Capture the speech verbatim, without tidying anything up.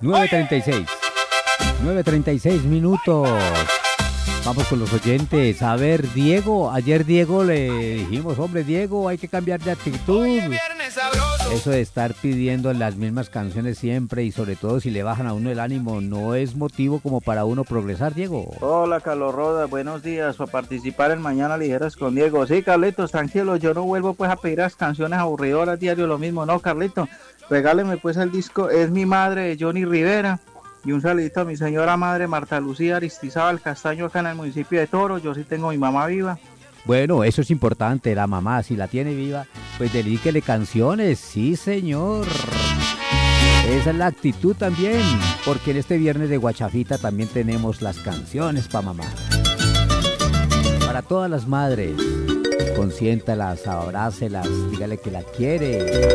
nueve treinta y seis. nueve treinta y seis minutos. Vamos con los oyentes. A ver, Diego. Ayer Diego le dijimos, hombre, Diego, hay que cambiar de actitud. Eso de estar pidiendo las mismas canciones siempre y sobre todo si le bajan a uno el ánimo, no es motivo como para uno progresar, Diego. Hola, Carlos Roda, buenos días. Para participar en Mañana Ligeras con Diego. Sí, Carlitos, tranquilo, yo no vuelvo pues a pedir las canciones aburridoras diario lo mismo. No, Carlitos, regáleme pues el disco Es mi madre de Johnny Rivera. Y un saludito a mi señora madre Marta Lucía Aristizábal Castaño acá en el municipio de Toro. Yo sí tengo a mi mamá viva. Bueno, eso es importante, la mamá, si la tiene viva, pues dedíquele canciones, sí señor. Esa es la actitud también, porque en este viernes de Guachafita también tenemos las canciones para mamá. Para todas las madres, consiéntalas, abrácelas, dígale que la quiere.